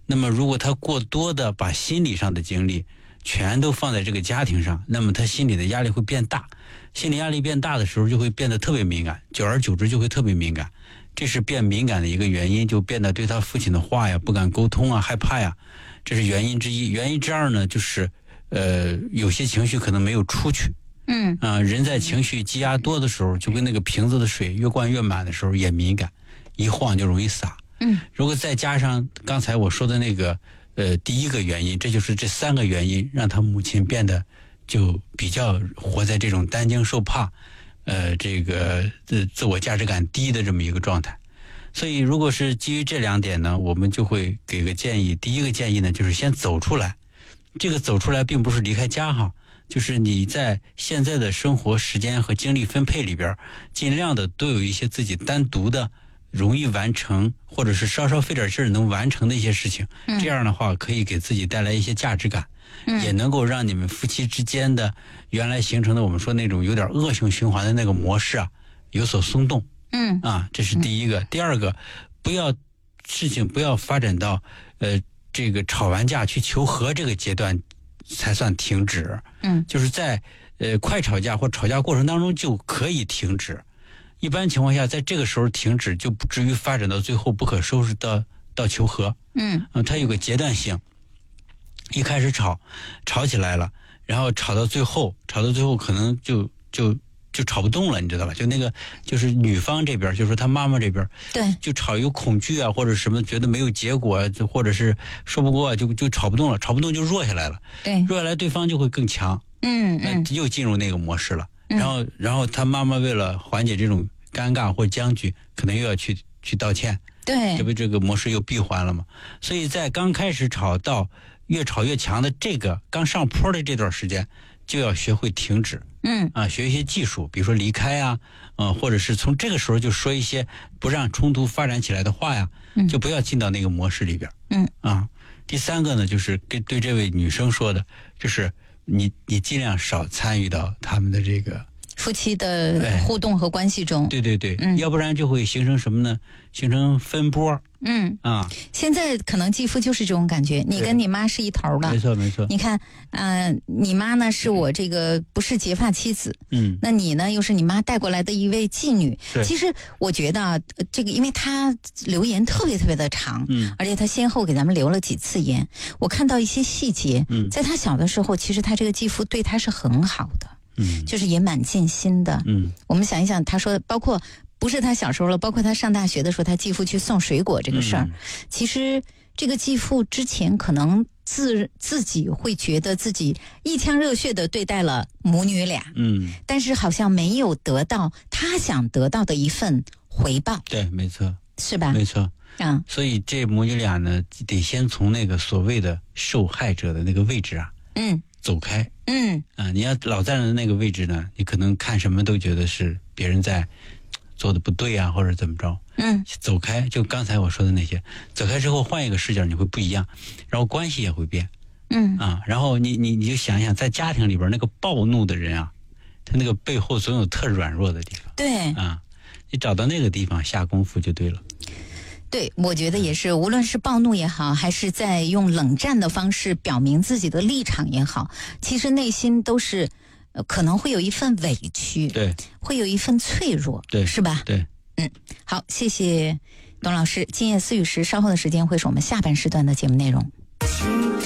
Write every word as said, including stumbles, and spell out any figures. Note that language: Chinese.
那么如果他过多的把心理上的精力全都放在这个家庭上，那么他心理的压力会变大，心理压力变大的时候就会变得特别敏感，久而久之就会特别敏感，这是变敏感的一个原因，就变得对他父亲的话呀不敢沟通啊，害怕呀，这是原因之一。原因之二呢，就是呃有些情绪可能没有出去。 嗯啊、呃，人在情绪积压多的时候，就跟那个瓶子的水越灌越满的时候也敏感，一晃就容易洒。 嗯， 如果再加上刚才我说的那个呃第一个原因，这就是这三个原因让他母亲变得就比较活在这种担惊受怕，呃这个自自我价值感低的这么一个状态。所以如果是基于这两点呢，我们就会给个建议。第一个建议呢，就是先走出来。这个走出来并不是离开家哈，就是你在现在的生活时间和精力分配里边，尽量的都有一些自己单独的容易完成，或者是稍稍费点劲儿能完成的一些事情。 嗯、 这样的话可以给自己带来一些价值感， 嗯、 也能够让你们夫妻之间的原来形成的我们说那种有点恶性循环的那个模式啊有所松动。 嗯啊，这是第一个。嗯、第二个，不要事情不要发展到呃这个吵完架去求和这个阶段才算停止。 嗯， 就是在呃快吵架或吵架过程当中就可以停止。一般情况下，在这个时候停止，就不至于发展到最后不可收拾的到求和。 嗯， 呃它有个阶段性。一开始吵，吵起来了，然后吵到最后，吵到最后可能就就。就吵不动了，你知道吧？就那个，就是女方这边，就是说她妈妈这边， 对， 就吵有恐惧啊，或者什么，觉得没有结果，或者是说不过，就就吵不动了，吵不动就弱下来了。 对， 弱下来对方就会更强， 嗯嗯， 又进入那个模式了。 嗯、 然后，然后她妈妈为了缓解这种尴尬或僵局，可能又要去去道歉。 对， 这不这个模式又闭环了吗？所以在刚开始吵到越吵越强的这个刚上坡的这段时间，就要学会停止。 嗯啊，学一些技术，比如说离开啊，呃，或者是从这个时候就说一些不让冲突发展起来的话呀， 嗯、 就不要进到那个模式里边。 嗯啊，第三个呢，就是跟对这位女生说的，就是你你尽量少参与到他们的这个夫妻的互动和关系中。 对对对， 嗯，要不然就会形成什么呢？形成分波。 嗯啊， 现在可能继父就是这种感觉，你跟你妈是一头的， 没错没错。 你看，呃，你妈呢是我这个不是结发妻子， 嗯， 那你呢又是你妈带过来的一位妓女。其实我觉得啊，这个因为她留言特别特别的长， 嗯， 而且她先后给咱们留了几次言，我看到一些细节， 嗯， 在她小的时候，其实她这个继父对她是很好的， 嗯， 就是也蛮尽心的， 嗯， 我们想一想，她说包括。不是他小时候了，包括他上大学的时候，他继父去送水果这个事儿、嗯，其实这个继父之前可能自自己会觉得自己一腔热血的对待了母女俩， 嗯， 但是好像没有得到他想得到的一份回报。 对，没错， 是吧？ 没错， 嗯， 所以这母女俩呢，得先从那个所谓的受害者的那个位置啊， 嗯， 走开， 嗯， 啊，你要老站在那个位置呢，你可能看什么都觉得是别人在。做的不对啊，或者怎么着？ 嗯， 走开，就刚才我说的那些，走开之后换一个视角，你会不一样，然后关系也会变。 嗯啊，然后你你你就想一想，在家庭里边那个暴怒的人啊，他那个背后总有特软弱的地方。 对啊，你找到那个地方下功夫就对了。 对，我觉得也是，无论是暴怒也好，还是在用冷战的方式表明自己的立场也好，其实内心都是。呃，可能会有一份委屈， 对， 会有一份脆弱， 对， 是吧？ 对， 嗯，好，谢谢董老师。今夜思雨时，稍后的时间会是我们下半时段的节目内容。